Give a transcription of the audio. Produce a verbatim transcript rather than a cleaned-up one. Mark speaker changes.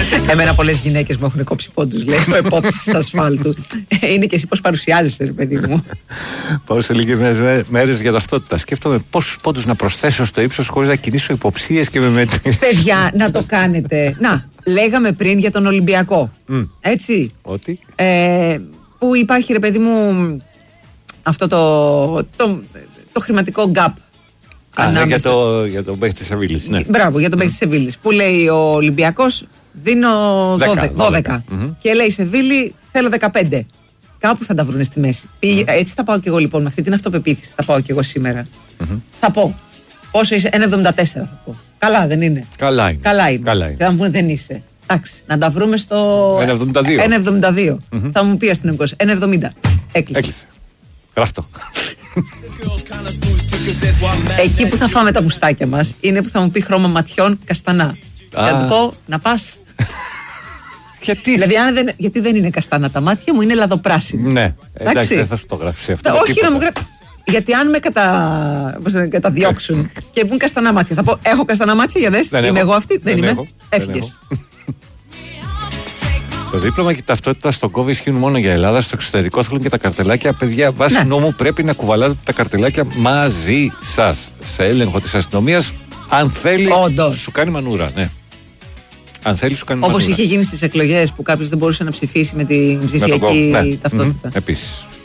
Speaker 1: Εμένα πολλές γυναίκες μου έχουν κόψει πόντους, λέει, ο επόπτης της ασφάλτου. Είναι και εσύ πώς παρουσιάζεσαι, ρε παιδί μου.
Speaker 2: Πάω σε λίγες μέρες για ταυτότητα. Σκέφτομαι πόσους πόντους να προσθέσω στο ύψος χωρίς να κινήσω υποψίες και με μέτρη.
Speaker 1: Παιδιά, να το κάνετε. Να, λέγαμε πριν για τον Ολυμπιακό. Mm. Έτσι.
Speaker 2: Ότι.
Speaker 1: Ε, που υπάρχει, ρε παιδί μου, αυτό το, το, το χρηματικό gap.
Speaker 2: Α, για, το, για τον παίκτη της Σεβίλης. Ναι.
Speaker 1: Μπράβο, για τον παίκτη της Σεβίλης. Που λέει ο Ολυμπιακός, δίνω δώδεκα. δώδεκα. Mm-hmm. Και λέει η Σεβίλη, θέλω δεκαπέντε. Κάπου θα τα βρουν στη μέση. Mm-hmm. Έτσι θα πάω κι εγώ λοιπόν, με αυτή την αυτοπεποίθηση. Θα πάω κι εγώ σήμερα. Mm-hmm. Θα πω. Πόσο είσαι, ένα εβδομήντα τέσσερα θα πω. Καλά δεν είναι.
Speaker 2: Καλά είναι.
Speaker 1: Καλά είναι.
Speaker 2: Καλά είναι.
Speaker 1: Και θα μου πούνε δεν είσαι. Εντάξει, να τα βρούμε στο.
Speaker 2: ένα εβδομήντα δύο.
Speaker 1: ένα εβδομήντα δύο. Mm-hmm. Θα μου πει αστυνομικός. ένα εβδομήντα. Έκλεισε.
Speaker 2: Έκλεισε. Γράφτο.
Speaker 1: Εκεί που θα φάμε τα μουστάκια μας είναι που θα μου πει χρώμα ματιών καστανά. Θα του πω να πας.
Speaker 2: Γιατί?
Speaker 1: Δηλαδή, αν δεν, γιατί δεν είναι καστάνα τα μάτια μου, είναι λαδοπράσινο.
Speaker 2: Ναι, εντάξει, δεν θα σου το γράψει αυτό.
Speaker 1: Όχι τίποτα. Να μου γράψει. Γιατί αν με κατα... καταδιώξουν και πούν καστανά μάτια, θα πω: έχω καστανά μάτια για δες. Δεν είμαι έχω. Εγώ αυτή. Δεν, δεν είμαι. Έφυγες.
Speaker 2: Το δίπλωμα και η ταυτότητα στον κόβι ισχύουν μόνο για Ελλάδα. Στο εξωτερικό θέλουν και τα καρτελάκια. Παιδιά, βάσει ναι. νόμου πρέπει να κουβαλάτε τα καρτελάκια μαζί σας. Σε έλεγχο της αστυνομίας, αν θέλει, όντως. Σου κάνει μανούρα. Ναι. Αν θέλει, σου κάνει
Speaker 1: όπως
Speaker 2: μανούρα.
Speaker 1: Όπως είχε γίνει στις εκλογές που κάποιος δεν μπορούσε να ψηφίσει με την ψηφιακή ναι. ταυτότητα.
Speaker 2: Mm-hmm. Επίσης.